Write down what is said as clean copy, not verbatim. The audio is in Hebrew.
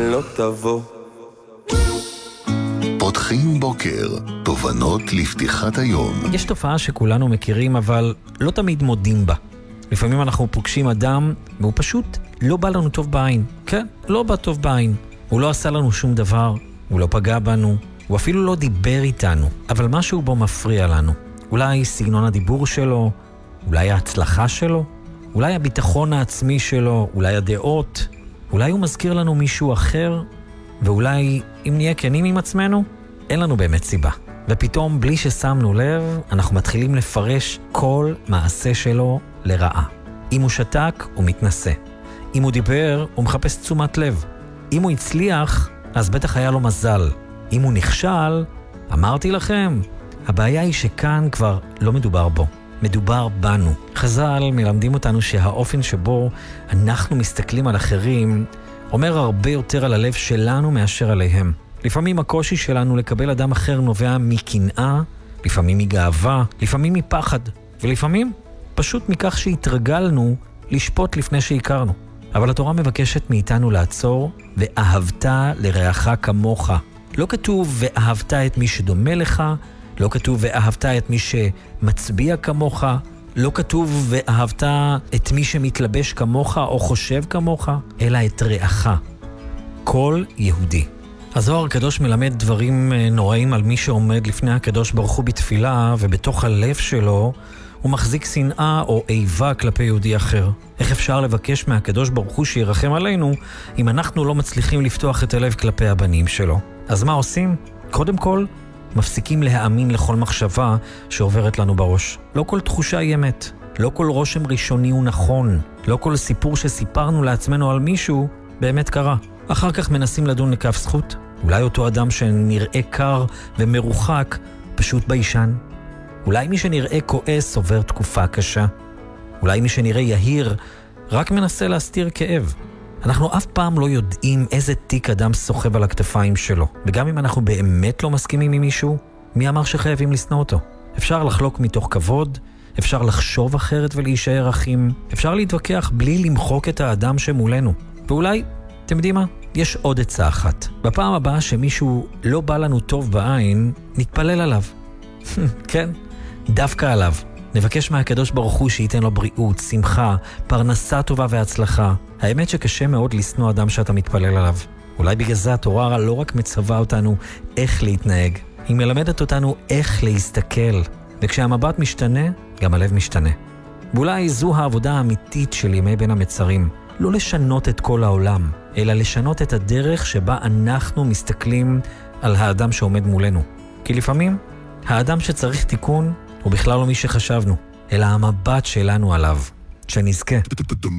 לא תבוא. פותחים בוקר, תובנות לפתיחת היום. יש תופעה שכולנו מכירים, אבל לא תמיד מודים בה. לפעמים אנחנו פוגשים אדם, והוא פשוט לא בא לנו טוב בעין. כן, לא בא טוב בעין. הוא לא עשה לנו שום דבר, הוא לא פגע בנו, הוא אפילו לא דיבר איתנו, אבל משהו בו מפריע לנו. אולי סגנון הדיבור שלו, אולי ההצלחה שלו, אולי הביטחון העצמי שלו, אולי הדעות, אולי הוא מזכיר לנו מישהו אחר, ואולי אם נהיה כנים עם עצמנו, אין לנו באמת סיבה. ופתאום בלי ששמנו לב, אנחנו מתחילים לפרש כל מעשה שלו לרעה. אם הוא שתק, הוא מתנסה. אם הוא דיבר, הוא מחפש תשומת לב. אם הוא הצליח, אז בטח היה לו מזל. אם הוא נכשל, אמרתי לכם, הבעיה היא שכאן כבר לא מדובר בו. מדובר בנו. חז"ל מלמדים אותנו שהאופן שבו אנחנו מסתכלים על אחרים אומר הרבה יותר על הלב שלנו מאשר עליהם. לפעמים הקושי שלנו לקבל אדם אחר נובע מקנאה, לפעמים מגאווה, לפעמים מפחד, ולפעמים פשוט מכך שהתרגלנו לשפוט לפני שהכרנו. אבל התורה מבקשת מאיתנו לעצור, ואהבת לרעך כמוך. לא כתוב ואהבת את מי שדומה לך, לא כתוב ואהבת את מי שמצביע כמוך, לא כתוב ואהבת את מי שמתלבש כמוך או חושב כמוך, אלא את רעך. כל יהודי. הזוהר הקדוש מלמד דברים נוראים על מי שעומד לפני הקדוש ברוך הוא בתפילה, ובתוך הלב שלו הוא מחזיק שנאה או איבה כלפי יהודי אחר. איך אפשר לבקש מהקדוש ברוך הוא שירחם עלינו אם אנחנו לא מצליחים לפתוח את הלב כלפי הבנים שלו? אז מה עושים? קודם כל, מפסיקים להאמין לכל מחשבה שעוברת לנו בראש. לא כל תחושה היא אמת. לא כל רושם ראשוני הוא נכון. לא כל סיפור שסיפרנו לעצמנו על מישהו באמת קרה. אחר כך מנסים לדון לכף זכות. אולי אותו אדם שנראה קר ומרוחק פשוט ביישן. אולי מי שנראה כועס עובר תקופה קשה. אולי מי שנראה יהיר רק מנסה להסתיר כאב. אנחנו אף פעם לא יודעים איזה תיק אדם סוחב על הכתפיים שלו. וגם אם אנחנו באמת לא מסכימים עם מישהו, מי אמר שחייבים לשנוא אותו? אפשר לחלוק מתוך כבוד, אפשר לחשוב אחרת ולהישאר אחים, אפשר להתווכח בלי למחוק את האדם שמולנו. ואולי, אתם יודעים מה? יש עוד עצה אחת. בפעם הבאה שמישהו לא בא לנו טוב בעין, נתפלל עליו. כן, דווקא עליו. נבקש מהקדוש ברוך הוא שייתן לו בריאות, שמחה, פרנסה טובה והצלחה. האמת שקשה מאוד לשנוא אדם שאתה מתפלל עליו. אולי בגלל זה התורה לא רק מצווה אותנו איך להתנהג, היא מלמדת אותנו איך להסתכל. וכשהמבט משתנה, גם הלב משתנה. ואולי זו העבודה האמיתית של ימי בין המצרים. לא לשנות את כל העולם, אלא לשנות את הדרך שבה אנחנו מסתכלים על האדם שעומד מולנו. כי לפעמים, האדם שצריך תיקון הוא בכלל לא מי שחשבנו, אלא המבט שלנו עליו. שנזכה.